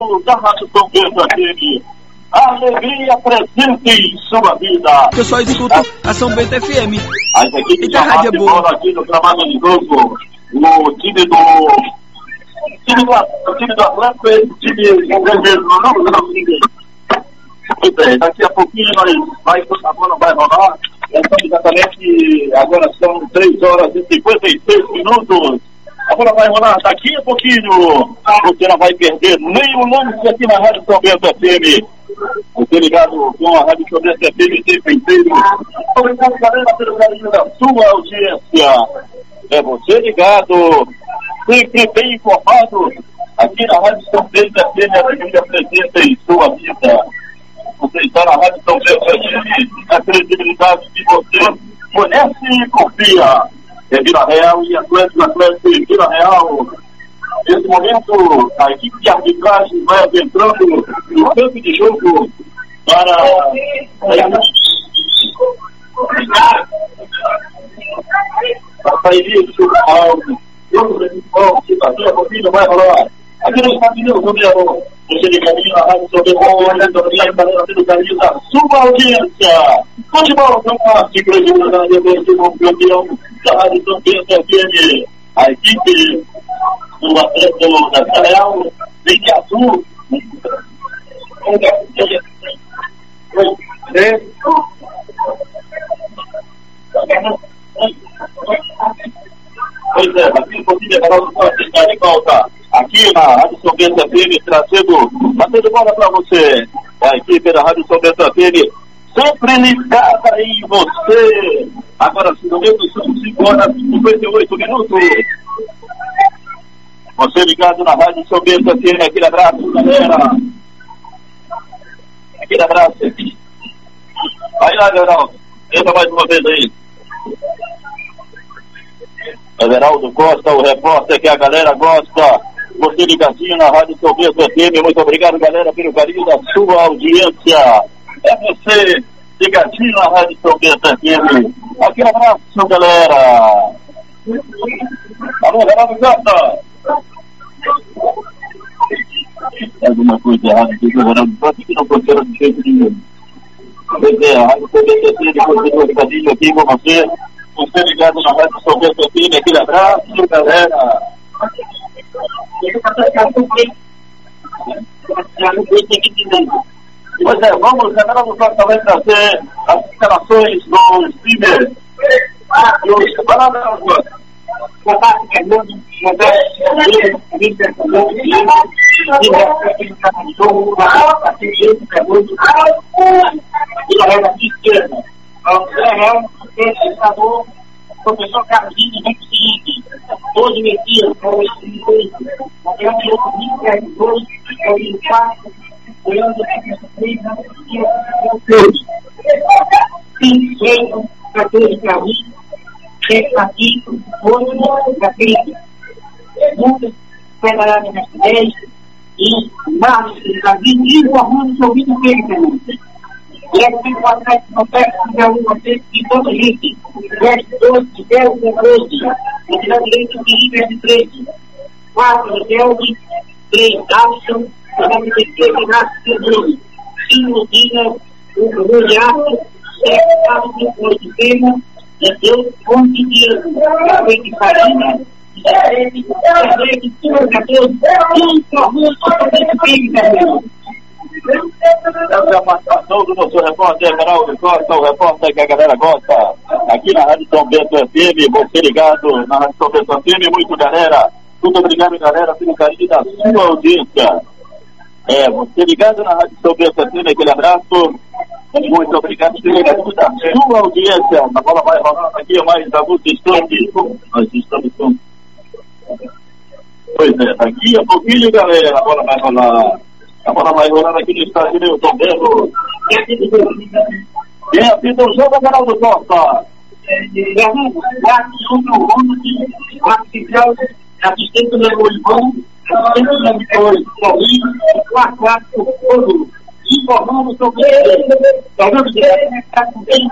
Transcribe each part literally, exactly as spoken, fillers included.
Da Rádio São Bento aqui. Alegria presente em sua vida. Eu só escuto a São Bento F M. As equipes da rádio é boa. Aqui no trabalho de jogo, o time do o time do, o time do Atlético é o time vermelho, não, não, não. Muito bem, daqui a pouquinho nós vai, a bola vai rolar. Então, exatamente, agora são três horas e cinquenta e seis minutos. A bola vai rolar daqui a pouquinho. Você não vai perder nenhum lance aqui na Rádio São Bento F M. Você ligado com a Rádio São Bento F M o tempo inteiro. Obrigado, galera, pelo carinho da sua audiência. É você ligado, sempre bem informado. Aqui na Rádio São Bento F M, a alegria presente em sua vida. Você está na Rádio São Bento F M, a credibilidade de você conhece e confia. É Vila Real e Atlético, Atlético e Vila Real. Nesse momento, a equipe de arbitragem vai adentrando no campo de jogo para para sair isso ao jogo principal, que daqui a pouquinho vai rolar. Aqui no Estado Unidos, você de caminho na Rádio São Bento, olhando pelo caminho da sua audiência. Futebol fantástico, credibilidade do campeão da Rádio São Bento F M. A equipe do Atlético da Vila Real, vem de azul. Pois é, aqui no Conselho Federal do Norte está de volta. Aqui na Rádio São Bento F M, trazendo, batendo bola para você. A equipe da Rádio São Bento F M, sempre ligada em você. Agora, no momento, são cinco horas e cinquenta e oito minutos. Você ligado na Rádio São Bento F M, aquele abraço, galera. Aquele abraço. Vai lá, Everaldo. Entra mais uma vez aí. Everaldo Costa, o repórter que a galera gosta. Você ligadinho na Rádio São Bento F M. Muito obrigado, galera, pelo carinho da sua audiência. É você ligadinho na Rádio São Bento F M. Aquele abraço, galera. Alô, Everaldo Costa. Alguma coisa errada aqui, Everaldo Costa, que não funciona de jeito nenhum. Pois é, a Rádio São Bento F M, continua ligadinho aqui com você. Você ligado na Rádio São Bento F M. Aquele abraço, galera. Pois é, vamos, a galera do Costa vai trazer as instalações do streamer. E os palavras do Costa. Professor Carlinhos, vem o seguinte, hoje Messias, hoje Messias, naquela que eu vi, é dois, é o impacto, olhando três anos, cinco, seis, quatorze para mim, sete para cinco, oito para trinta. Muitas pegaram nas dez, e março para vinte, e o aluno sou vinte e três perguntas. E aí tem o Atlético no pé, que é um você e todo gente. dez, doze, dez, doze. Lateral direito, Felipe, treze. quatro, Delvi. três, Alisson. Lateral direito, Renato, Pedro. cinco, Dina. um, Roliato. sete, Carlos, oito, Pena. dezesseis, onze, Diego. oito, Farina. dezessete, dezessete, quatorze, quinze, quinze, Essa é a participação do nosso repórter Everaldo Costa, o repórter que a galera gosta. Aqui na Rádio São Bento F M, você ligado na Rádio São Bento F M, muito galera. Muito obrigado, galera, pelo carinho da sua audiência. É, você ligado na Rádio São Bento F M, aquele abraço. Muito obrigado pelo carinho da sua audiência. A bola vai rolando aqui mais alguns instantes. Nós estamos com... Pois é, daqui a pouquinho, galera, a bola vai rolar. A bola vai rolando aqui no estádio Newton Belo. Quem apita o jogo é o Everaldo Costa. Assistente do Leão, assistente do Leão, Paulinho, quatro, quatro, todo. Informando sobre ele. Talvez ele está com bem.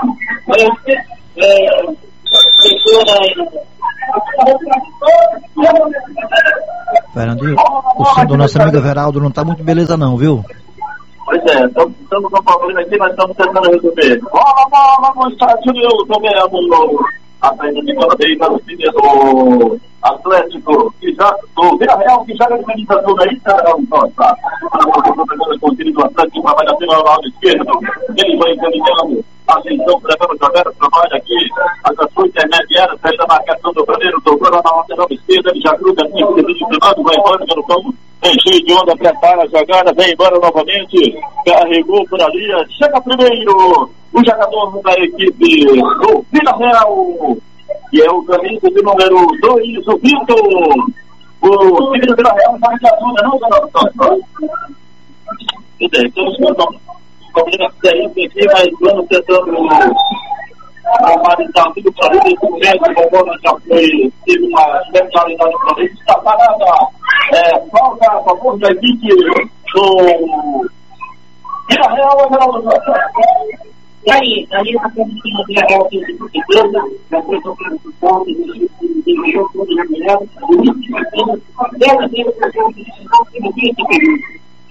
Pessoa. Fernandinho, o som do nosso amigo Everaldo não tá muito beleza não, viu? Pois é, estamos com um problema aqui, mas estamos tentando resolver. Vamos, vamos, vamos, Estados Unidos, também a frente de cada vez para o time do Atlético, que já, do Vila Real, que já organiza tudo aí, tá? Nossa, com o time do Atlético, trabalha pela lado esquerdo, ele vai encaminhando, atenção, levando o Javier, trabalha aqui, as ações intermediárias, sai da marcação do Brasileiro, tocou na lateral esquerda, ele já cruza aqui, vai embora pelo campo, encheu de onda, prepara a jogada, vem embora novamente, carregou por ali, chega primeiro o jogador da equipe do Vila Real, que é o camisa de número dois, o Vitor. O time do Vila Real não faz de ajuda, não, garoto? Estamos com problemas terríveis aqui, mas vamos tentando normalizar tudo para ele. Nesse momento, a bola já foi, teve uma especialidade para ele, está parada. É, falta a favor da equipe do Vila Real, Everaldo. E aí, ali na frente do Vila Real, tem certeza, já foi tocando por pontos, deixou tudo na melhor, o início de partida, dessa vez, o que tem que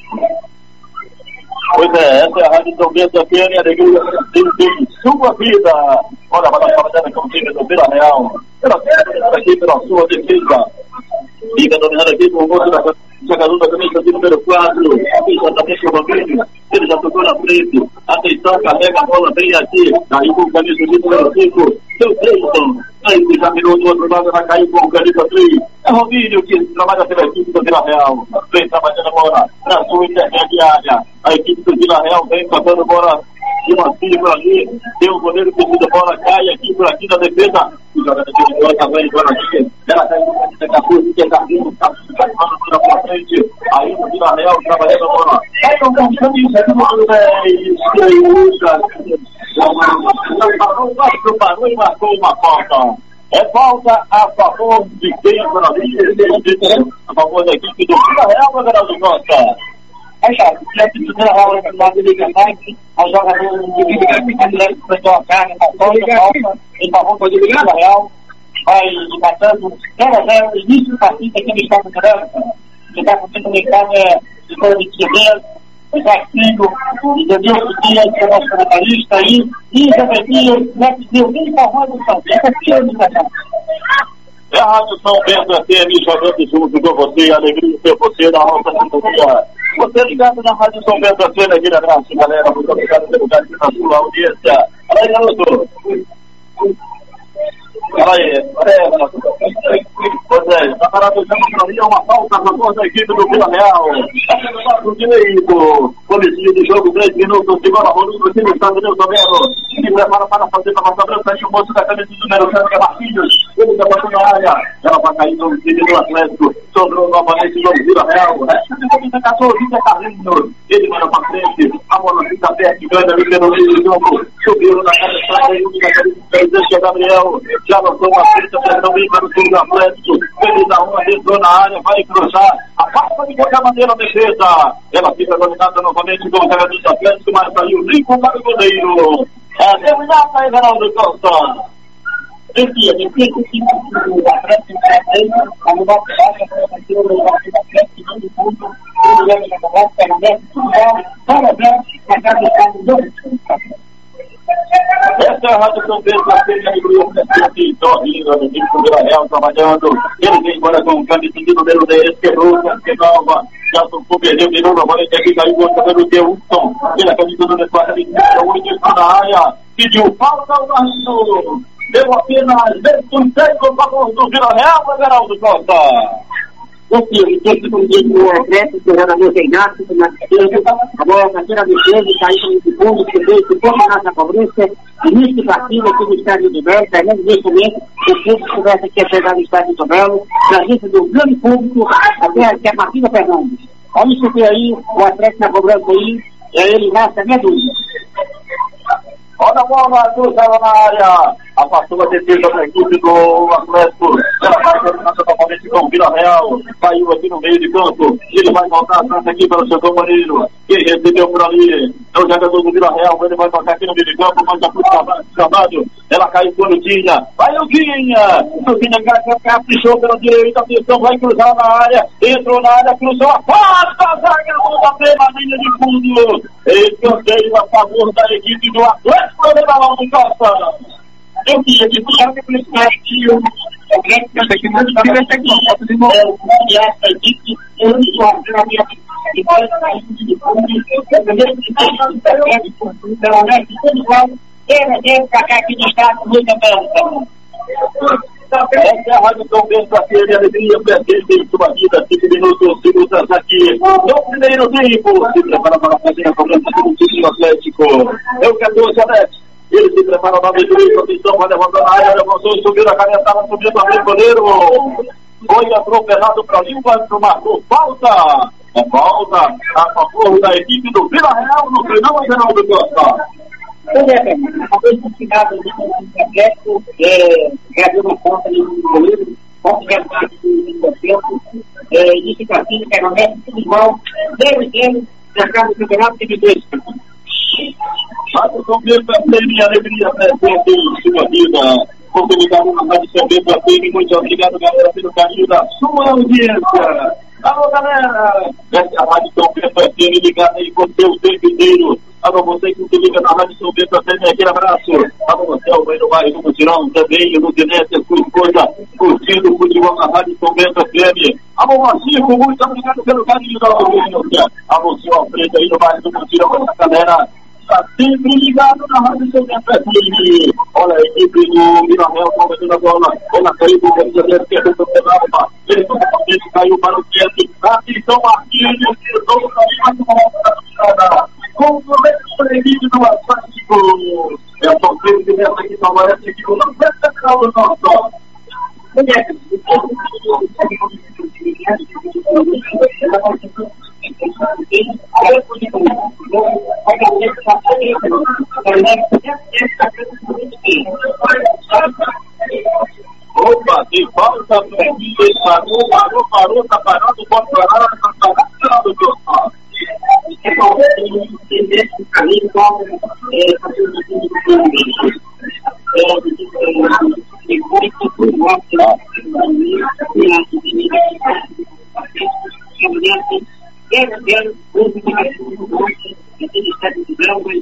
Pois é, essa é a Rádio São Bento F M, alegria de sua vida. Olha, vai dar para com o time do Vila Real. Pela aqui pela sua defesa. Fica dominando aqui com o gosto da jogador da camisa de número quatro. Exatamente o Rodrigo. Ele já tocou na frente. Atenção, carrega a bola bem aqui. Aí com o camisa de número cinco. Seu Cleiton. Aí que já virou do outro lado, vai cair com o camisa três. É Romílio que trabalha pela equipe do Vila Real. Vem trabalhando agora na sua intermediária. A equipe do Vila Real vem tocando bola de uma fibra ali. Tem o goleiro que a bola cai aqui por aqui na defesa. O jogador de bola tá vendo agora aqui. Ela cai no canto da capuz, que é Carlinhos, tá ficando pra frente. Aí o Vila Real trabalhando a bola. É um constante isso aqui, mano, parou, parou, parou e marcou uma falta. É falta a favor de quem a favor da equipe do Vila Real, Everaldo Costa. É chato, se a equipe do Vila Real é lá de Liga mais, os jogadores de Liga mais, que vai a carga, a falta, em favor do Vila Real, vai batendo zero a zero, início do partido aqui no estado do Rio. Que está acontecendo no mercado é de coisa de Quevedo, o Zé Filho, entendeu? O dia que é o nosso comentarista aí, e já vai vir, né, que deu nem informando o São Bento, aqui é a educação. É a Rádio São Bento F M, jogando junto com você, alegria de ter você na nossa sintonia. Você ligado na Rádio São Bento F M, aqui na Graça, galera, muito obrigado pelo lugar aqui na sua audiência. Fala aí, garoto. Fala aí, pois é, está parado é uma falta a favor da equipe do Vila Real. O direito, comecinho do jogo, três minutos, segunda rodada do time Estados Unidos também. Se prepara para fazer a nossa branca, o moço da camisa do número sete, que é Marquinhos. Ele já passou na área, ela vai cair no time do Atlético. Sobrou novamente do Vila Real. trinta e quatorze, é Carlinhos. Ele vai para frente, a bola fica perto, ganha ali pelo meio do jogo. Subiu na cabeçada e o que é Gabriel. Já lançou uma frente, pressão bem para o time do Atlético. Ele dá uma, entrou na área, vai cruzar. A passa de qualquer maneira a defesa. Ela fica dominada novamente com o jogador do Atlético, mas saiu limpo para o goleiro. É terminar para Everaldo Costa. Enfim, a gente tem que ir para a frente, a mudar de baixa, a partir do lugar da frente, não de fundo, o lugar de jogar, permanece, tudo bom, para ver, a casa está no dois. Essa é a Rádio São Bento, a Feira de Grupo, aqui, Torrinho, do time do Vila Real, trabalhando. Ele vem agora com o camisa de número dez, quebrou, nova, já tocou, perdeu, virou novamente aqui, caiu o outro número de Wilson, pela camisa do número quatro, oito, está na área, pediu falta ao Março, deu apenas dez a favor do Vila Real, Everaldo Costa. O filme tem que cumprir com o Atlético, que era meu Reinato, na esquerda, a bola na tira do jogo, caiu no segundo, subiu, ficou na cobrança, início de partida aqui no estádio do Belo, Fernando, nesse momento, o público começa aqui a chegar no estádio do Belo, na lista do grande público, até que a Martina Fernandes. Olha isso aqui aí, o Atlético na cobrança aí, é ele nasce a minha dúvida. Olha a bola, cruzada na área. afastou a defesa da equipe do Atlético. Ela vai terminar totalmente com o Vila Real. Caiu aqui no meio de campo. Ele vai voltar atrás aqui para o seu companheiro. Quem recebeu por ali é o jogador do Vila Real. Ele vai tocar aqui no meio de campo. Manda para o trabalho. Ela caiu por Lutinha. Vai Lutinha. Lutinha caprichou pela direita. Atenção, vai cruzar na área. Entrou na área, cruzou. Afasta a zaga da pela linha de fundo. Escanteio a favor da equipe do Atlético de Balão do Costa. Eu queria que você me explicasse que o Atlético de Balão do Costa e essa equipe, eu não estou na minha vida. Essa é a Rádio São Bento, aquele alegria presente em sua vida. Cinco minutos, segundos aqui no primeiro tempo. Se prepara para fazer a cobrança do time Atlético. É o catorze, Alex. Ele se prepara para a atenção, vai levantar na área, avançou, subiu a caneta, estava subindo a goleiro. Foi atropelado para ali, o marcou falta. É falta a favor da equipe do Vila Real no final geral do Costa. Pois é, talvez no final do Atlético, reabriu uma conta ali no goleiro, ponto de ataque do tempo, início para cima, pega o mestre, tudo igual, zero e zero, na casa do campeonato, teve dois. Mas o São Bento teve alegria presente em sua vida. Oportunidade na Rádio São Bento teve. Muito obrigado, galera, pelo carinho da sua audiência. Alô, galera! Essa é a Rádio São Bento F M ligada aí com o seu tempo inteiro. Alô, você que se liga na Rádio São Bento F M, aquele abraço. Alô, você, o Rei do Bairro do Mutirão, também, o Lutinete, a sua esposa, curtindo o futebol na Rádio São Bento F M. Alô, Marcinho, muito obrigado pelo carinho da audiência. Alô, senhor Alfredo aí no Bairro do Mutirão, essa galera está sempre ligado na Rádio São Bento F M. Olha a equipe do Vila Real cometendo a bola. Ela caiu do Rio de Janeiro, que é do Penalva. Ele totalmente caiu para o Tietchan. Atenção, Marquinhos, todo caminho para a com o goleiro da equipe do Atlético. É o sorteio que nessa aqui favorece aqui o central do nosso. Opa, tem falta, parou, parou, parou, tá parado, pode parar, tá parado, tá é bom entender esse caminho como fazer um tipo de planejamento. É, de tipo de coisa por volta da economia, e a realmente, quero ver o uso de mais um monte daquele estado de grau, mas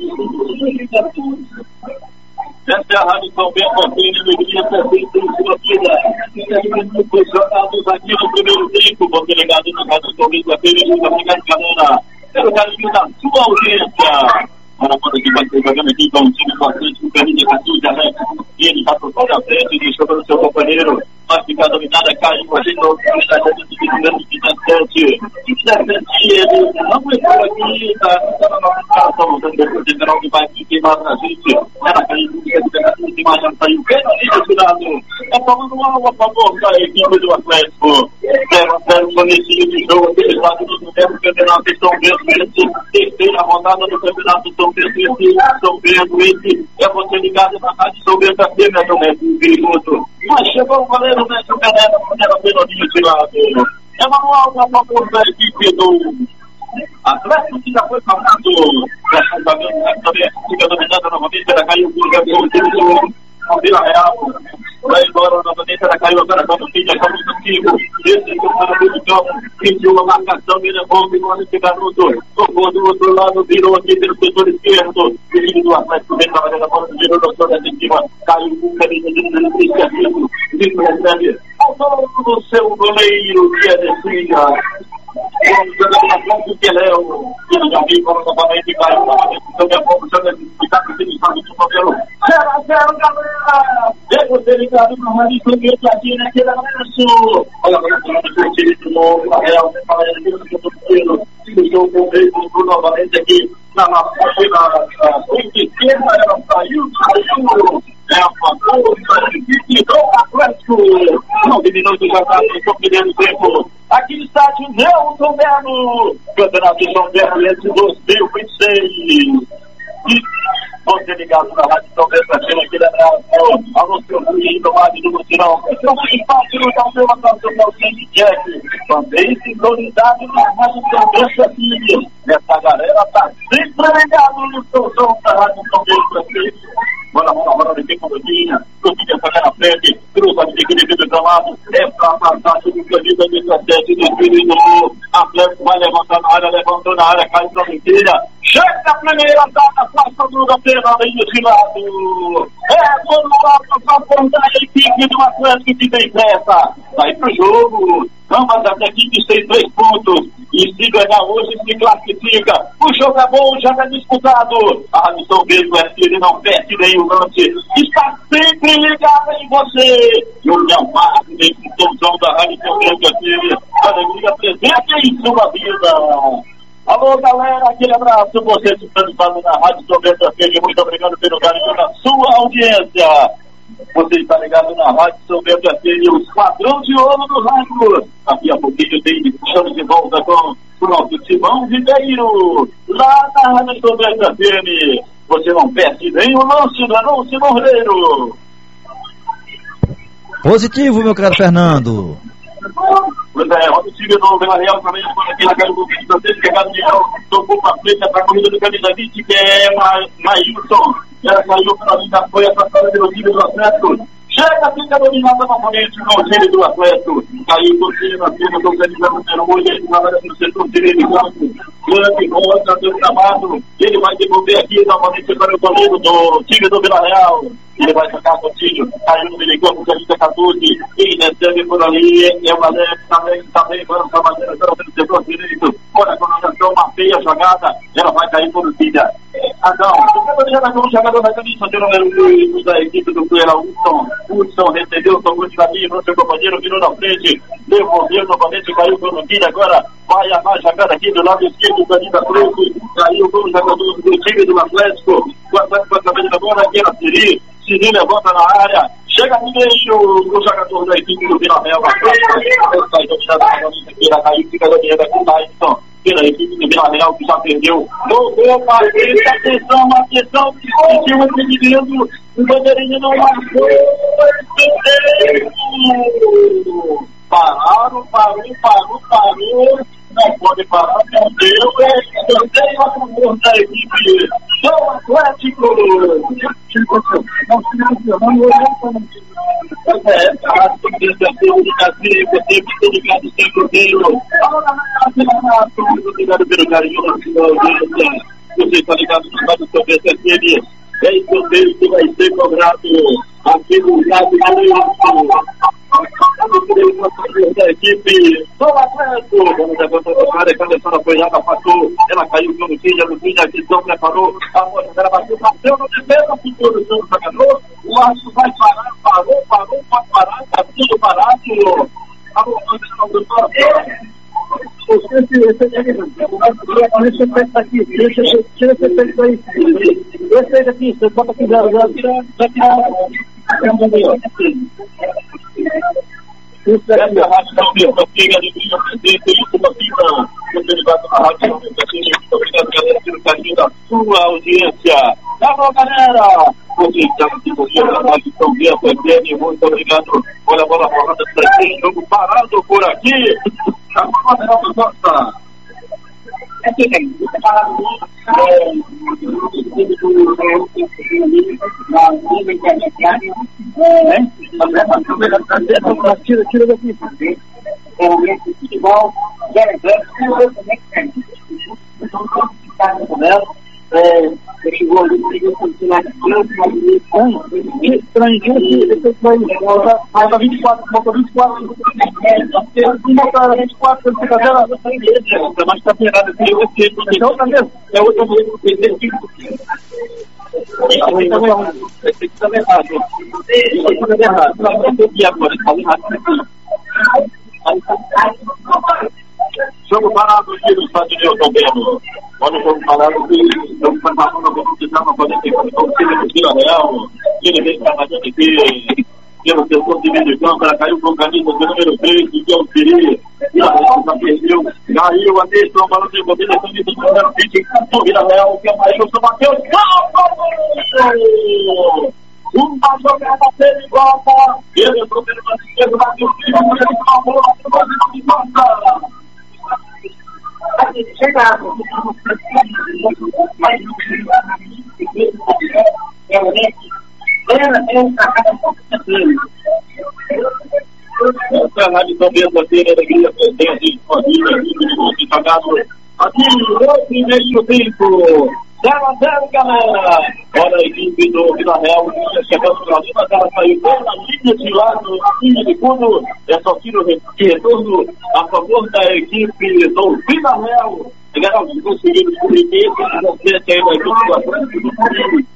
essa é a Rádio São Bento, aqui na alegria presente em sua vida. Posicionados aqui no primeiro tempo, você ligado na Rádio São Bento, aqui no obrigado, galera. Quero carinho da sua audiência. Agora, quando aqui vai ser jogando aqui com o time bastante com o caminho de Catilha, né? E ele está totalmente à frente, deixou para o seu companheiro. Vai ficar dominada, caiu com a gente na oportunidade de primeiro de dezessete. dezessete, ele não entrou aqui, está na nossa situação, o general que vai aqui queimar na gente. Ela caiu com o de imagem, saiu bem ali do cidadão. Está tomando algo a favor da equipe do Atlético. zero a zero, planetinho de jogo, aquele lado do mesmo campeonato de São Bento, terceira rodada do campeonato São Bento, esse São Bento, esse é você ligado na Rádio São Bento aqui, meu Doméstico, perigoso. Mas chegou o goleiro do México Caneta, porque era pelourinho de lado. É manual a favor da equipe do Atlético, que já foi falado. Também fica dominada novamente, ela caiu com o Gabriel do Vila Real. Vai embora novamente, ela caiu agora com o filho, é como contigo. Esse que está no meio do campo, pediu a marcação, ele levou o gol desse garoto. Tocou do outro lado, virou aqui pelo setor esquerdo. O time do Atlético vem trabalhando a bola, girou do seu defensiva, caiu com o carinho de iniciativa. Vitor recebe o seu goleiro, que é Desliga. Vamos jogar na frente do Peleu. Ele já viu como novamente caiu novamente. Então, é bom, já deve ficar com esse estado de modelo. zero a zero, galera! É você ligado na Rádio São Bento aqui naquele abraço. Olha, agora o time de novo, a Real, falando aqui no segundo turno. O jogo com o Reis novamente aqui na frente esquerda. Ela saiu, saiu. É a favor da equipe do Atlético. nove minutos já está no primeiro tempo. Aqui no estádio Nelson Melo. Campeonato de São Bento, esse dois mil e vinte e seis. Você ligado na Rádio São Bento, aqui da Brasil, alô, seu filho, do lado do Mutirão, seu principal, no Café, na seu Calcente Jack, também sintonizado na Rádio São Bento, aqui. Essa galera tá sempre ligado no seu som da Rádio São Bento, aqui. Bora, bora, bora, vem com a Rodinha, tudo que essa na frente, cruza de equilíbrio do gramado, é pra passar tudo que a vida dezessete do filho do Atlético vai levantar na área, levantou na área, cai pra mentira, chega a primeira data, faça dura pela linha de lado, é todo lado pra apontar a equipe do Atlético que tem pressa, vai pro jogo, ambas as equipes têm três pontos, e se ganhar hoje se classifica, o jogo é bom, já é disputado, a Alisson Bento é ele não perde nenhum lance, está sempre ligado em você, e o Léo Marcos nesse som da Alisson Bento aqui, alegria presente em sua vida. Alô, galera, aquele abraço, você que está ligado na Rádio São Bento aqui, muito obrigado pelo carinho da sua audiência. Você está ligado na Rádio São Bento F M, o Esquadrão de Ouro do Rádio. Daqui a pouquinho tem chão de volta com o nosso Simão Ribeiro, lá na Rádio São Bento F M. Você não perde nem o lance do Alô, Simão Ribeiro. Positivo, meu caro Fernando. Pois é, olha o time do Vila Real também, aqui na casa do vídeo, você chegado de novo, tocou para frente, para a corrida do camisa vinte, que é Maílson. Ela saiu para mim, já foi afastada pelo time do Atlético. Chega, fica dominada novamente com o time do Atlético. Caiu do time na cima do camisa número oito, ele trabalha no setor direito de campo. Grande roda do gramado. Ele vai devolver aqui novamente para o goleiro do time do Vila Real. Ele vai sacar o tiro, caiu no meio campo, camisa catorze. Quem recebe por ali é o Alex, também, também, vamos trabalhando no setor direito. Olha a colocação, uma feia jogada. Ela vai cair por Filha. Adão, o jogador da camisa de número dois da equipe do Cleira, Hudson. Hudson recebeu, tomou de caminho, seu companheiro virou na frente, devolveu novamente, caiu por Filha. Agora vai a mais jogada aqui do lado esquerdo, camisa treze. Caiu com o jogador do time do Atlético. O Atlético também agora aqui na Siri. Siri levanta na área, chega no meio, o jogador da equipe do Vila Real, sai dominado novamente aqui, ela caiu, fica dominada com o Tyson, pela equipe do Vila Real, que já perdeu, voltou para frente, atenção, atenção, sentiu o impedimento, o bandeirinho não marcou, pararam, parou, parou, parou, não pode parar, não deu, é escanteio a favor da equipe do Atlético. Não se mencionando, não é, a organização de Casimiro, sempre ligado sem roteiro. Obrigado pelo carinho da sua audiência. Você está ligado no lado do seu B C S. É escanteio que vai ser cobrado aqui no lado do da equipe do Atlético. Vamos levantar a área, cabeça apoiada, passou, ela caiu no Lutinha, Lutinha, a questão preparou, a moça dela bateu, bateu no defesa, ficou no seu jogador, o Aço vai parar, parou, parou, pode parar, está tudo parado. A moça dela doutora, você esse efeito aqui, tira esse efeito aí, esse efeito aqui, você bota aqui, já tira, já tira. Isso é a rádio da União, pega de linha presente, isso uma vida, você ligado na rádio, muito obrigado, galera, pelo carinho da sua audiência. Alô, galera! Você está aqui, você na rádio São Bento F M, muito obrigado. Olha a bola rolada para aqui, jogo parado por aqui. A bola é uma costa. Aqui, tem que falar muito. Tira, tira daqui. É o mesmo futebol, quer ver, é, chegou ali, chegou a continuar aqui, estranho, depois vai volta vinte e quatro, volta vinte e quatro, volta vinte e quatro, você fica vendo, mas está virado aqui, eu sei, é outra vez, é outra vez, eu sei, isso aqui também errado, isso aqui também errado, isso aqui também errado, e agora, está errado aqui. Jogo parado aqui no estádio de Otomeno. Olha o jogo parado aqui. Estamos passando a competição na qualificação do time do Vila Real. Ele vem trabalhando aqui pelo setor de meio de campo. Ela caiu com o camisa do número três, que é o Siri. Vila Real já perdeu. Caiu a decisão, balão de corrida, camisa do número vinte do Vila Real, que é o Maílson, bateu. Uma jogada perigosa. Ele entrou pelo lado esquerdo, bateu o filho, ele salvou a bola de volta. Chegado. Essa é a rádio também da Feira Alegria presente em família, de jogado aqui no primeiro tempo. zero a zero, galera. Olha a equipe do Vila Real chegando na linha, mas ela saiu pela linha de lado, linha de fundo. É só tiro de retorno a favor da equipe do Vila Real. Legal, se conseguir descobrir você tem uma equipe do Atlético do Rio.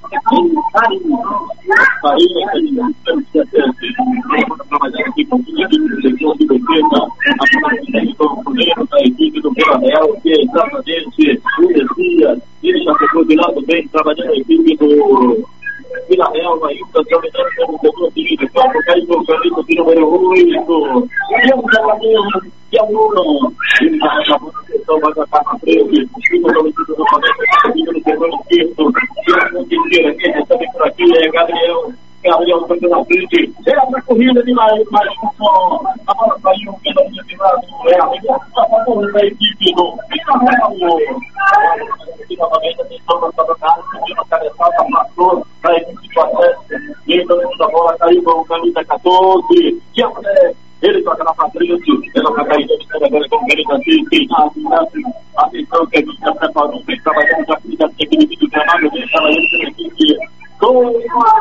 A equipe do Vila Real, que é exatamente o Messias, ele já ficou de lado bem, trabalhando a equipe do Vila Real, ainda dominando como setor de campo, caiu no campo de número oito, e o jogador que é o Nuno, ele vai na posição, vai atacar na frente, o jogador do Flamengo, no setor esquerdo, e a quem recebe por aqui é Gabriel. Gabriel foi na frente, é a corrida de mais, mais função, a bola saiu, que não tinha tirado, é a melhor da equipe do Vila Real. Novamente, atenção na sua casa, pedindo a cabeçada, passou da equipe do Atlético, e a bola caiu com o camisa catorze, que é ele toca na frente, ela vai cair agora com o camisa quinze, atenção que a gente já preparou, vem trabalhando já com a equipe do trabalho, vem trabalhando com a equipe do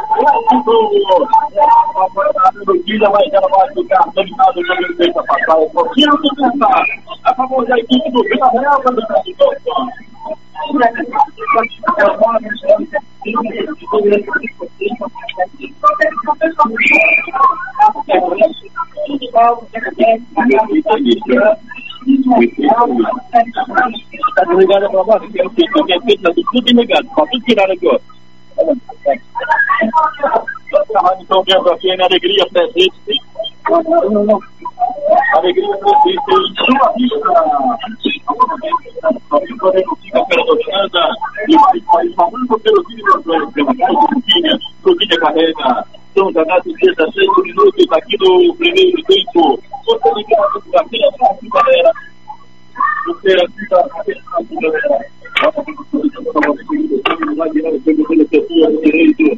do Guilherme, mas ela vai ficar dominada pelo feito a passar um pouquinho de tentar a favor da equipe do Vila Real, quando está de volta. Está desligada para baixo, que é o que está tudo desligado, só tudo tirado aqui, ó. A rádio estão vendo aqui na Alegria presente. Alegria presente em sua vista. O Flamengo fica pela dominada e vai falando pelo time do Atlético, pela cara do Luquinha. Luquinha carrega. São jogados dezesseis minutos aqui no primeiro tempo. Você ligado por aqui, galera. Você aqui da galera. Vai virar o jogo pelo setor direito.